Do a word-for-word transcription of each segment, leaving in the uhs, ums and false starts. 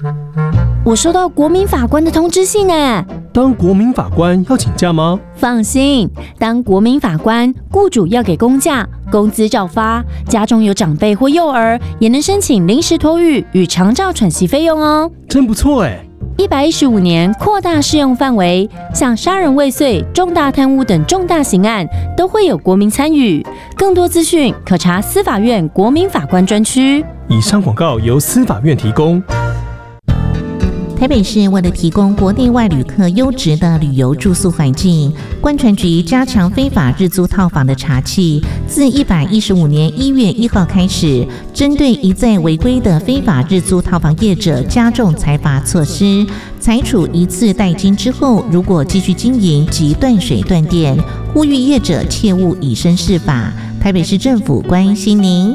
我收到国民法官的通知信哎。 当国民法官要请假吗？ 放心，当国民法官，雇主要给公假，工资照发，家中有长辈或幼儿，也能申请临时托育与长照喘息费用哦。 真不错哎！ 一百一十五年扩大适用范围，像杀人未遂、重大贪污等重大刑案都会有国民参与。更多资讯可查司法院国民法官专区。 以上广告由司法院提供。 台北市为了提供国内外旅客优质的旅游住宿环境，观传局加强非法日租套房的查缉，自一百一十五年一月一号开始，针对一再违规的非法日租套房业者加重裁罚措施，裁处一次代金之后，如果继续经营即断水断电，呼吁业者切勿以身试法。台北市政府关心您。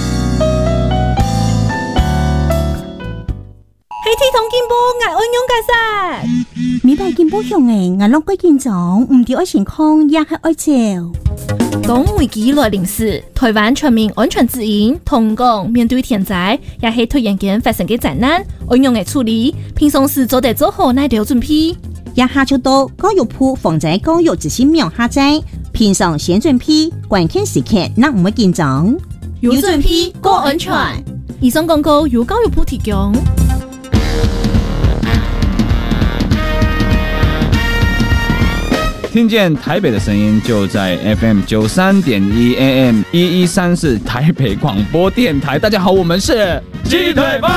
黑天同进步，爱安勇解释。 美白进步用诶，爱落鬼见状，唔掉爱健康，也系爱照。 讲危机来临时，台湾全民安全指引同讲，面对天灾，也系突然间发生嘅灾难，安勇嘅处理，平常时做得做好乃条准备。 也下就到教育部防灾教育执行苗下载，平常先准备，关键时刻那唔会紧张。 有准备，过安全。以上广告由教育部提供。 听见台北的声音，就在 F M 九三点一 A M 一一三四台北广播电台。大家好，我们是鸡腿饭。